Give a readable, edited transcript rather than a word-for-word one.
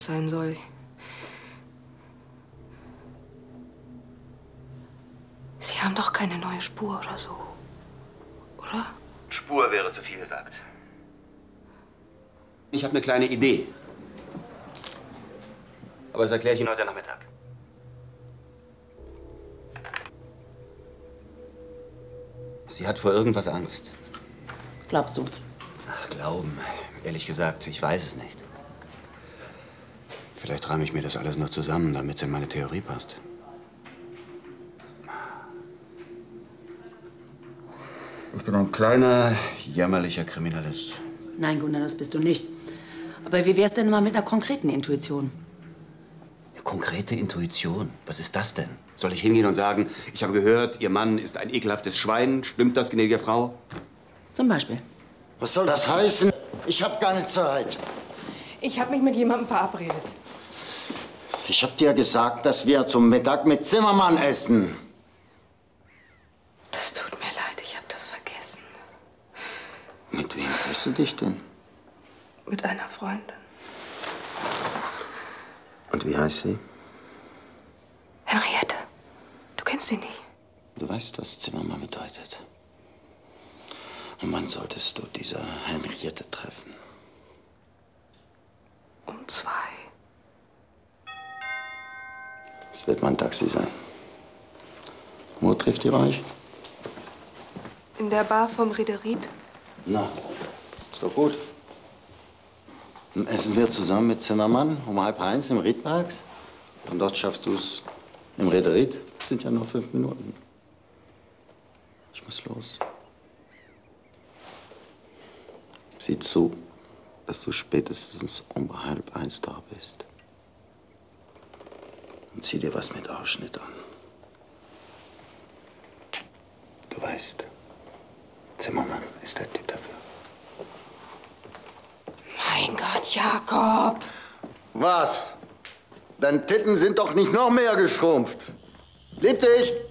sein soll. Sie haben doch keine neue Spur oder so, oder? Spur wäre zu viel gesagt. Ich habe eine kleine Idee. Aber das erkläre ich Ihnen heute Nachmittag. Sie hat vor irgendwas Angst. Glaubst du? Ach, glauben. Ehrlich gesagt, ich weiß es nicht. Vielleicht reime ich mir das alles nur zusammen, damit es in meine Theorie passt. Ich bin ein kleiner, jämmerlicher Kriminalist. Nein, Gunnar, das bist du nicht. Aber wie wär's denn mal mit einer konkreten Intuition? Eine konkrete Intuition? Was ist das denn? Soll ich hingehen und sagen, ich habe gehört, Ihr Mann ist ein ekelhaftes Schwein? Stimmt das, gnädige Frau? Zum Beispiel. Was soll das heißen? Ich habe keine Zeit. Ich habe mich mit jemandem verabredet. Ich habe dir gesagt, dass wir zum Mittag mit Zimmermann essen. Das tut mir leid, ich habe das vergessen. Mit wem triffst du dich denn? Mit einer Freundin. Und wie heißt sie? Henriette. Du kennst sie nicht. Du weißt, was Zimmermann bedeutet. Und wann solltest du diese Henriette treffen? Um 2. Es wird mein Taxi sein. Wo trifft ihr euch? In der Bar vom Riederit. Na, ist doch gut. Dann essen wir zusammen mit Zimmermann um 12:30 im Riedparks. Und dort schaffst du es im Riederit. Das sind ja nur 5 Minuten. Ich muss los. Sieh zu, dass du spätestens um 12:30 da bist. Und zieh dir was mit Ausschnitt an. Du weißt, Zimmermann ist der Typ dafür. Mein Gott, Jakob. Was? Deine Titten sind doch nicht noch mehr geschrumpft. Lieb dich!